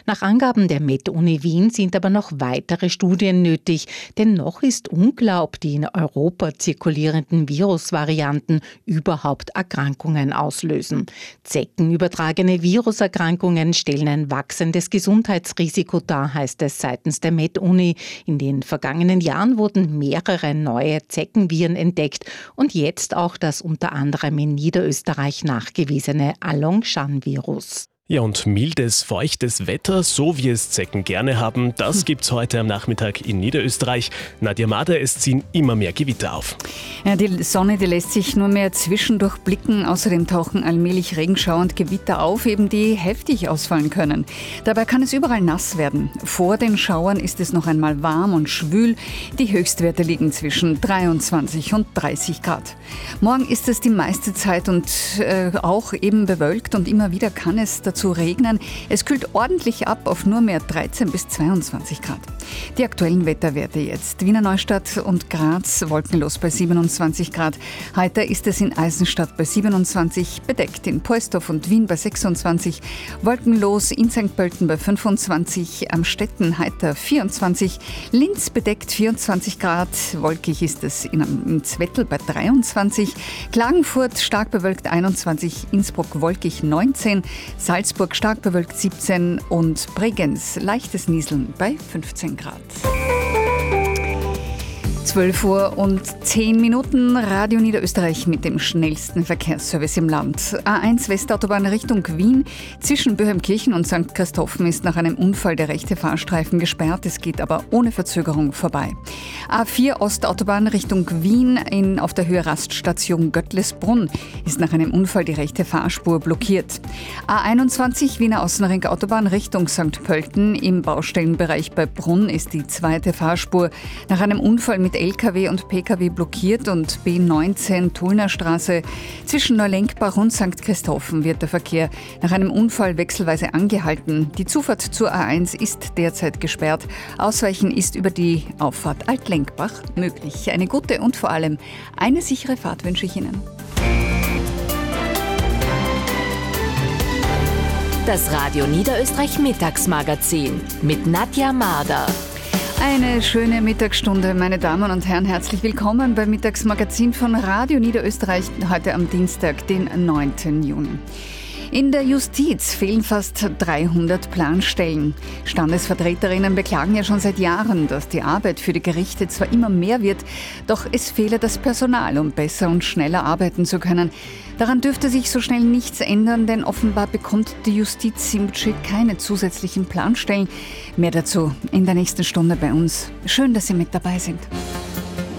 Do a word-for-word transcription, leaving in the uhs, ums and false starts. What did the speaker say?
Nach Angaben der Med-Uni Wien sind aber noch weitere Studien nötig, denn noch ist unklar, ob die in Europa zirkulierenden Virusvarianten überhaupt Erkrankungen auslösen. Zeckenübertragene Viruserkrankungen stellen ein wachsendes Gesundheitsrisiko dar, heißt es seitens der Med-Uni. In den vergangenen Jahren wurden mehrere neue Zeckenviren entdeckt und jetzt auch das unter anderem in Niederösterreich nachgewiesene Alongshan-Virus. Ja, und mildes, feuchtes Wetter, so wie es Zecken gerne haben, das hm. gibt's heute am Nachmittag in Niederösterreich. Nadja Mader, es ziehen immer mehr Gewitter auf. Ja, die Sonne, die lässt sich nur mehr zwischendurch blicken. Außerdem tauchen allmählich Regenschauer und Gewitter auf, eben die heftig ausfallen können. Dabei kann es überall nass werden. Vor den Schauern ist es noch einmal warm und schwül. Die Höchstwerte liegen zwischen dreiundzwanzig und dreißig Grad. Morgen ist es die meiste Zeit und äh, auch eben bewölkt und immer wieder kann es dazu zu regnen. Es kühlt ordentlich ab auf nur mehr dreizehn bis zweiundzwanzig Grad. Die aktuellen Wetterwerte jetzt. Wiener Neustadt und Graz wolkenlos bei siebenundzwanzig Grad. Heiter ist es in Eisenstadt bei siebenundzwanzig, bedeckt in Poelsdorf und Wien bei sechsundzwanzig, wolkenlos in Sankt Pölten bei fünfundzwanzig, Amstetten heiter vierundzwanzig, Linz bedeckt vierundzwanzig Grad, wolkig ist es in, in Zwettl bei dreiundzwanzig, Klagenfurt stark bewölkt einundzwanzig, Innsbruck wolkig neunzehn, Salzburg stark bewölkt siebzehn und Bregenz leichtes Nieseln bei fünfzehn Grad. zwölf Uhr und zehn Minuten, Radio Niederösterreich mit dem schnellsten Verkehrsservice im Land. A eins Westautobahn Richtung Wien. Zwischen Böhmkirchen und Sankt Christophen ist nach einem Unfall der rechte Fahrstreifen gesperrt. Es geht aber ohne Verzögerung vorbei. A vier Ostautobahn Richtung Wien in, auf der Höhe Raststation Göttlesbrunn ist nach einem Unfall die rechte Fahrspur blockiert. A einundzwanzig Wiener Außenring Autobahn Richtung Sankt Pölten. Im Baustellenbereich bei Brunn ist die zweite Fahrspur nach einem Unfall mit L K W und P K W blockiert und B neunzehn Tullner Straße zwischen Neulenkbach und Sankt Christophen wird der Verkehr nach einem Unfall wechselweise angehalten. Die Zufahrt zur A eins ist derzeit gesperrt. Ausweichen ist über die Auffahrt Altlenkbach möglich. Eine gute und vor allem eine sichere Fahrt wünsche ich Ihnen. Das Radio Niederösterreich Mittagsmagazin mit Nadja Mader. Eine schöne Mittagsstunde, meine Damen und Herren. Herzlich willkommen beim Mittagsmagazin von Radio Niederösterreich, heute am Dienstag, den neunten Juni. In der Justiz fehlen fast dreihundert Planstellen. Standesvertreterinnen beklagen ja schon seit Jahren, dass die Arbeit für die Gerichte zwar immer mehr wird, doch es fehle das Personal, um besser und schneller arbeiten zu können. Daran dürfte sich so schnell nichts ändern, denn offenbar bekommt die Justiz im Budget keine zusätzlichen Planstellen. Mehr dazu in der nächsten Stunde bei uns. Schön, dass Sie mit dabei sind.